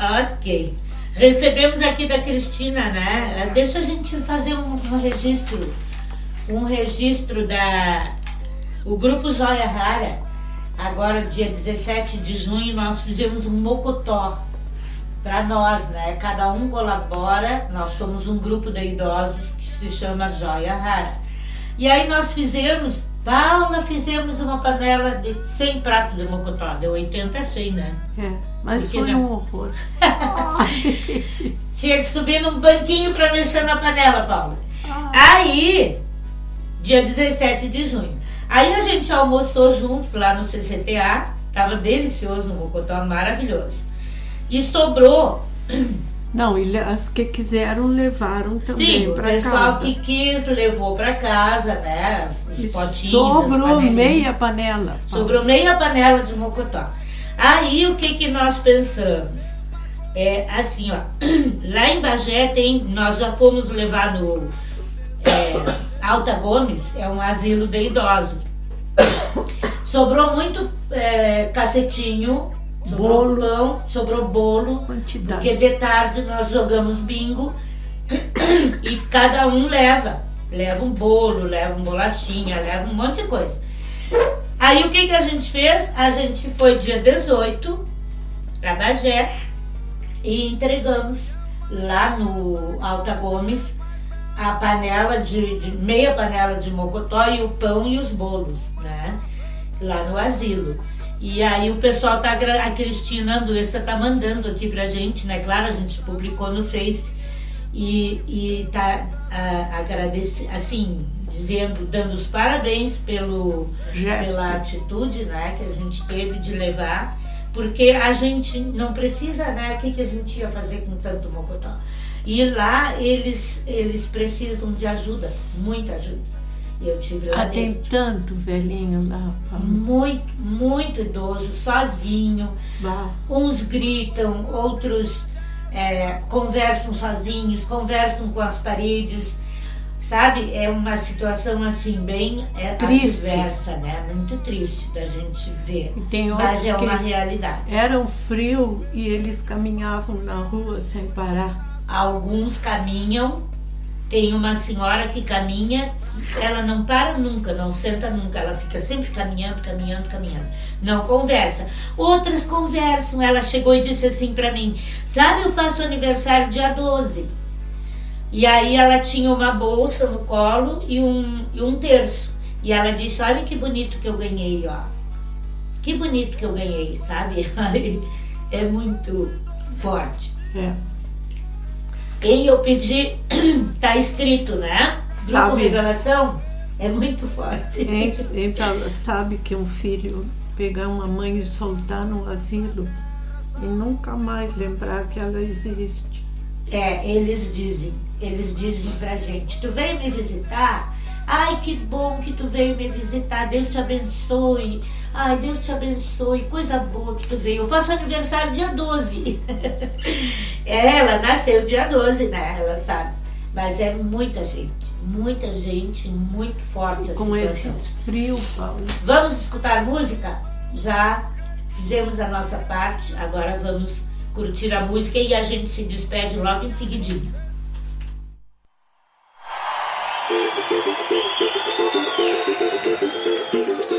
Ok. Recebemos aqui da Cristina, né? Deixa a gente fazer um registro. Um registro o Grupo Joia Rara. Agora, dia 17 de junho, nós fizemos um mocotó para nós, né? Cada um colabora. Nós somos um grupo de idosos que se chama Joia Rara. E aí nós fizemos uma panela de 100 pratos de mocotó. Deu 80 a 100, né? Mas porque foi não? um horror. Tinha que subir num banquinho para mexer na panela, Paula. Aí, dia 17 de junho. Aí a gente almoçou juntos lá no CCTA. Tava delicioso, um mocotó maravilhoso. E sobrou. Não, e as que quiseram levaram também para casa. Sim, o pessoal que quis levou para casa, né? Os potinhos, sobrou meia panela. Sobrou meia panela de mocotó. Aí o que nós pensamos? É assim, ó. Lá em Bagé nós já fomos levar no Alta Gomes, é um asilo de idosos. Sobrou muito cacetinho. Sobrou pão, sobrou bolo, quantidade. Porque de tarde nós jogamos bingo e cada um leva um bolo, leva uma bolachinha, leva um monte de coisa. Aí o que a gente fez? A gente foi dia 18 para Bagé e entregamos lá no Alta Gomes a panela meia panela de mocotó e o pão e os bolos, né? Lá no asilo. E aí o pessoal a Cristina Anduessa tá mandando aqui pra gente, né? Claro, a gente publicou no Face e tá agradecendo, assim, dando os parabéns pela atitude, né? Que a gente teve de levar, porque a gente não precisa, né? O que a gente ia fazer com tanto mocotó? E lá eles precisam de ajuda, muita ajuda. Eu tive lá tem tanto velhinho lá, Paulo. Muito idoso, sozinho. Uns gritam, outros conversam sozinhos, conversam com as paredes. Sabe? É uma situação assim bem adversa, né? Muito triste da gente ver. Mas é uma realidade. Era um frio e eles caminhavam na rua sem parar. Alguns caminham. Tem uma senhora que caminha, ela não para nunca, não senta nunca, ela fica sempre caminhando. Não conversa. Outras conversam. Ela chegou e disse assim pra mim: sabe, eu faço aniversário dia 12. E aí ela tinha uma bolsa no colo e um terço. E ela disse: olha que bonito que eu ganhei, ó. Que bonito que eu ganhei, sabe? É muito forte. Quem eu pedi, tá escrito, né? Grupo Revelação é muito forte. Sabe que um filho pegar uma mãe e soltar no asilo e nunca mais lembrar que ela existe. Eles dizem pra gente: tu veio me visitar? Ai, que bom que tu veio me visitar, Deus te abençoe. Ai, Deus te abençoe, coisa boa que tu veio. Eu faço aniversário dia 12. Ela nasceu dia 12, né? Ela sabe. Mas é muita gente, muito forte a com situação. Esses frios, Paulo. Vamos escutar música? Já fizemos a nossa parte, agora vamos curtir a música e a gente se despede logo em seguidinho.